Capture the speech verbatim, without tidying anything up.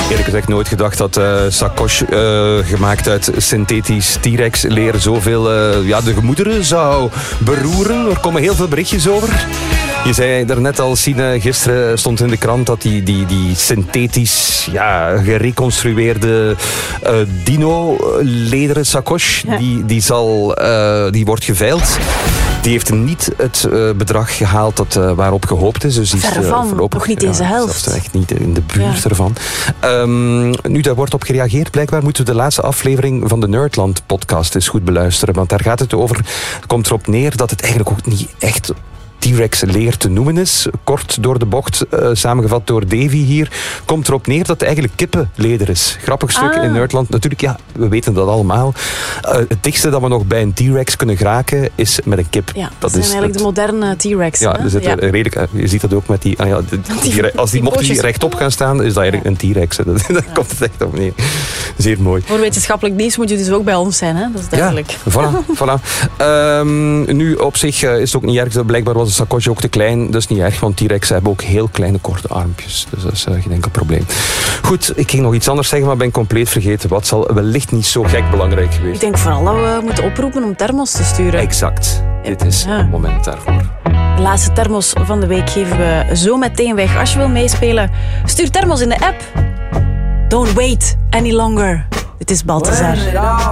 Eerlijk gezegd nooit gedacht dat uh, Sacoche, uh, gemaakt uit synthetisch T-Rex leer, zoveel uh, ja, de gemoederen zou beroeren. Er komen heel veel berichtjes over. Je zei daarnet al, Sine, gisteren stond in de krant dat die, die, die synthetisch ja, gereconstrueerde uh, dino-lederen Sacoche, ja. die, die, zal, uh, die wordt geveild. Die heeft niet het uh, bedrag gehaald dat, uh, waarop gehoopt is. Dus die Ver is uh, van, voorlopig, nog niet ja, eens de helft. Zelfs echt niet in de buurt ja. ervan. Um, nu, daar wordt op gereageerd. Blijkbaar moeten we de laatste aflevering van de Nerdland podcast eens goed beluisteren. Want daar gaat het over. Het komt erop neer dat het eigenlijk ook niet echt T-Rex leer te noemen is. Kort door de bocht, uh, samengevat door Davy hier, komt erop neer dat het eigenlijk kippenleder is. Grappig stuk ah. in Nerdland. Natuurlijk, ja, we weten dat allemaal. Uh, het dichtste dat we nog bij een T-Rex kunnen geraken is met een kip. Ja, dat, dat zijn is eigenlijk het, de moderne T-Rex. Ja, dus het, ja. redelijk, je ziet dat ook met die... Ah ja, die, die als die, die mochten die rechtop gaan staan, is dat eigenlijk ja. een T-Rex. Daar ja. komt het echt op neer. Zeer mooi. Voor wetenschappelijk nieuws moet je dus ook bij ons zijn, hè? Dat is duidelijk. Ja, voilà. voilà. Um, nu, op zich uh, is het ook niet erg. Blijkbaar was de Sacoche ook te klein. Dat is niet erg, want T-Rex hebben ook heel kleine, korte armpjes. Dus dat is uh, geen enkel probleem. Goed, ik ging nog iets anders zeggen, maar ben compleet vergeten. Wat zal wellicht niet zo gek belangrijk geweest. Ik denk vooral dat we moeten oproepen om thermos te sturen. Exact. Ja. Dit is ja. het moment daarvoor. De laatste thermos van de week geven we zo meteen weg. Als je wil meespelen, stuur thermos in de app. Don't wait any longer. Dit is Balthazar.